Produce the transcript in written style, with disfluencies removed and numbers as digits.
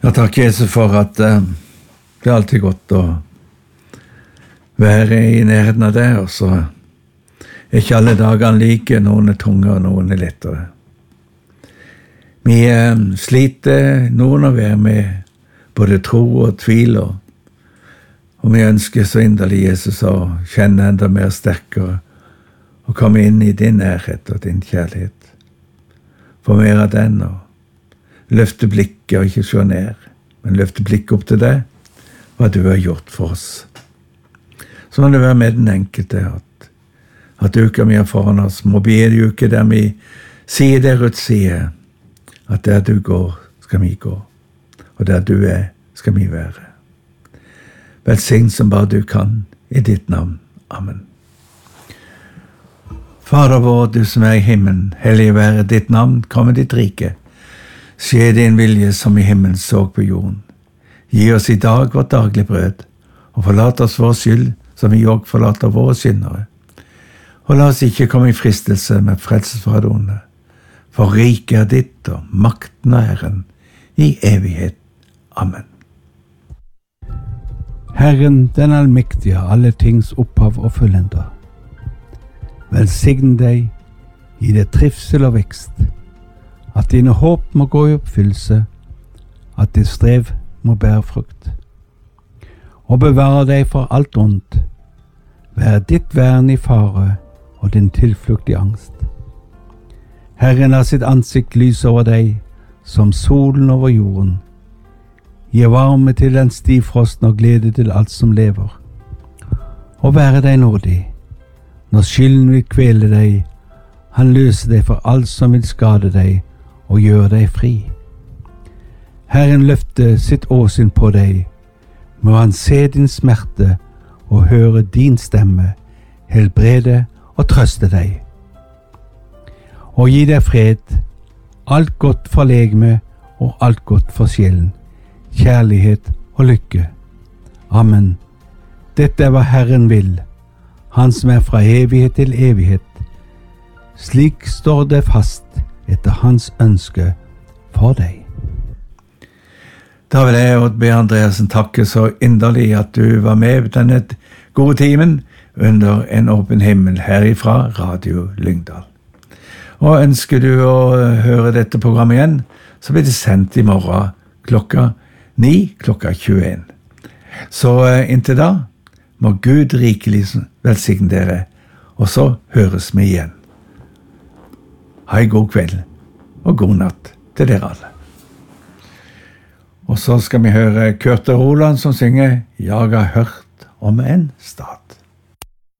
Jeg takker Jesus for at det alltid godt å være i nærheten av det, og så ikke alle dagene like, noen tunge og noen lettere. Vi sliter noen å være med både tro og tvil, og vi ønsker så inderlig Jesus å kjenne enda mer sterkere og komme inn i din nærhet og din kjærlighet. Få mer av den og løfte blikket og ikke se ned, men løfte blikket opp til deg, hva du har gjort for oss. Så må det være med den enkelte at uka vi har foran oss må bli en uke der vi sier der ut sier at der du går skal vi gå, og der du skal vi være. Velsign som bare du kan i ditt navn. Amen. Fader vår, du som i himmelen, hellig være ditt navn, komme ditt rike. Skje din vilje som i himmelen så på jorden. Gi oss i dag vårt daglige brød, og forlat oss vår skyld, som vi også forlater våre syndere. Og la oss ikke komme i fristelse med frelses fra det onde. For riket ditt og makten og æren i evighet. Amen. Herren, den allmektige, alle tings opphav og fullender. Velsign deg, gi deg trivsel og vekst, at dine håp må gå i oppfyllelse, at ditt strev må bære frukt. Og bevare deg for alt ondt, vær ditt vern i fare og din tilflukt i angst. Herren har sitt ansikt lyse over deg, som solen over jorden. Gi varme til den stivfrosten og glede til alt som lever. Og være deg nådig, når skylden vil kvele deg, han løser deg for alt som vil skade deg, og gjør deg fri. Herren løfter sitt åsyn på deg, må han se din smerte og høre din stemme, helbrede og trøste deg. Og gi deg fred, alt godt for legeme og alt godt for sjelen, kjærlighet og lykke. Amen. Dette er hva Herren vil, han som er fra evighet til evighet. Slik står det fast etter hans ønske for deg. Da vil jeg og be Andreasen takke så inderlig at du var med denne gode timen under en åpen himmel herifra Radio Lyngdal. Og ønsker du å høre dette programmet igjen, så blir det sendt i morgen klokka 9, klokka 21. Så inntil da må Gud rikelig velsigne dere, og så høres vi igjen. Ha en god kveld, og god natt til dere alle. Og så skal vi høre Kurt og Roland som synger «Jeg har hørt om en stad».